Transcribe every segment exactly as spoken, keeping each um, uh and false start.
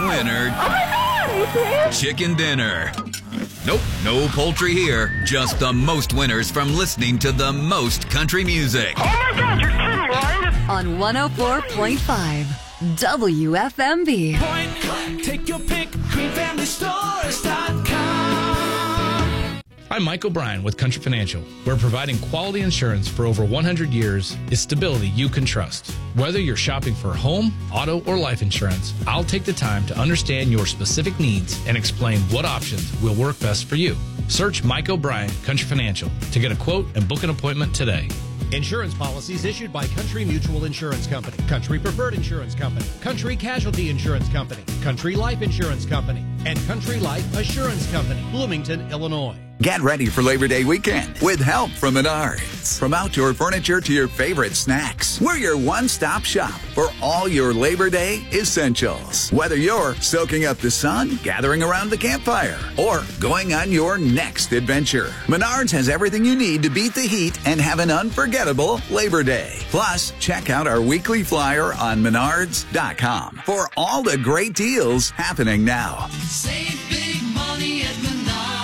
winner. Oh my God, are you serious? Chicken dinner. Nope, no poultry here. Just the most winners from listening to the most country music. Oh my God, you're kidding, right? On one oh four point five W F M B. Point, take your pick, green family stores dot com. I'm Mike O'Brien with Country Financial, where providing quality insurance for over one hundred years is stability you can trust. Whether you're shopping for home, auto, or life insurance, I'll take the time to understand your specific needs and explain what options will work best for you. Search Mike O'Brien Country Financial to get a quote and book an appointment today. Insurance policies issued by Country Mutual Insurance Company, Country Preferred Insurance Company, Country Casualty Insurance Company, Country Life Insurance Company, and Country Life Assurance Company, Bloomington, Illinois. Get ready for Labor Day weekend with help from Menards. From outdoor furniture to your favorite snacks, we're your one-stop shop for all your Labor Day essentials. Whether you're soaking up the sun, gathering around the campfire, or going on your next adventure, Menards has everything you need to beat the heat and have an unforgettable Labor Day. Plus, check out our weekly flyer on menards dot com for all the great deals happening now. Save big money at Menards.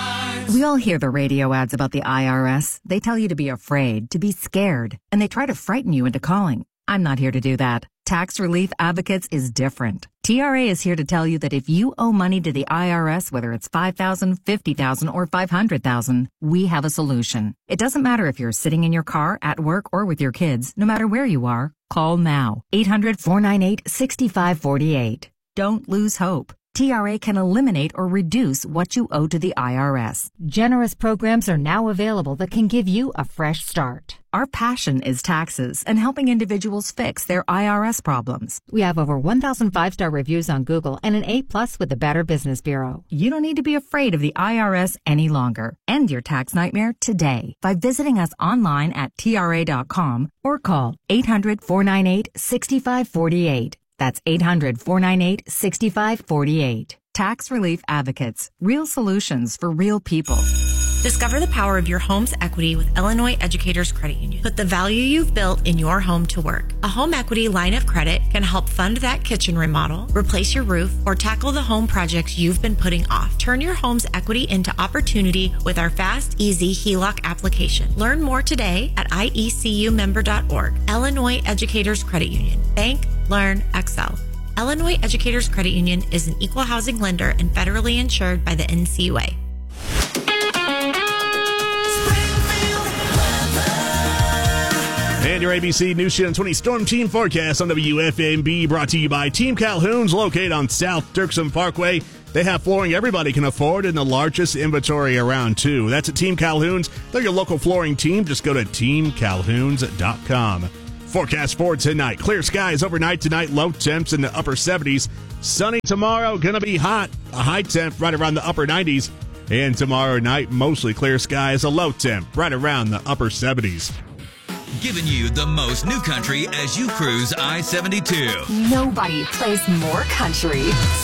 We all hear the radio ads about the I R S. They tell you to be afraid, to be scared, and they try to frighten you into calling. I'm not here to do that. Tax Relief Advocates is different. T R A is here to tell you that if you owe money to the I R S, whether it's five thousand dollars, fifty thousand dollars, or five hundred thousand dollars, we have a solution. It doesn't matter if you're sitting in your car, at work, or with your kids. No matter where you are, call now. eight hundred, four nine eight, six five four eight. Don't lose hope. T R A can eliminate or reduce what you owe to the I R S. Generous programs are now available that can give you a fresh start. Our passion is taxes and helping individuals fix their I R S problems. We have over one thousand five-star reviews on Google and an A plus with the Better Business Bureau. You don't need to be afraid of the I R S any longer. End your tax nightmare today by visiting us online at T R A dot com or call eight hundred, four nine eight, six five four eight. That's eight hundred, four nine eight, six five four eight. Tax Relief Advocates. Real solutions for real people. Discover the power of your home's equity with Illinois Educators Credit Union. Put the value you've built in your home to work. A home equity line of credit can help fund that kitchen remodel, replace your roof, or tackle the home projects you've been putting off. Turn your home's equity into opportunity with our fast, easy H E L O C application. Learn more today at I E C U member dot org. Illinois Educators Credit Union. Bank, learn, excel. Illinois Educators Credit Union is an equal housing lender and federally insured by the N C U A. And your A B C News Channel twenty Storm Team Forecast on W F M B, brought to you by Team Calhoun's, located on South Dirksen Parkway. They have flooring everybody can afford and the largest inventory around, too. That's at Team Calhoun's. They're your local flooring team. Just go to team calhouns dot com. Forecast for tonight. Clear skies overnight tonight. Low temps in the upper seventies. Sunny tomorrow. Going to be hot. A high temp right around the upper nineties. And tomorrow night, mostly clear skies. A low temp right around the upper seventies. Giving you the most new country as you cruise I seventy-two. Nobody plays more country.